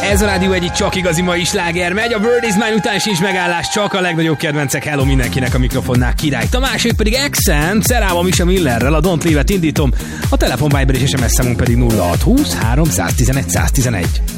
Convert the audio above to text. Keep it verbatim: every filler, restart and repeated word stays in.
Ez a Rádió egyik csak igazi mai sláger megy, a World is Mine után sincs megállás, csak a legnagyobb kedvencek. Hello mindenkinek, a mikrofonnál Király Tamás, ők pedig Accent, Szerával Misha Millerrel, a Don't Leave-et indítom, a telefon Viber és es em es számunk pedig nulla hat húsz három tizenegy száz tizenegy.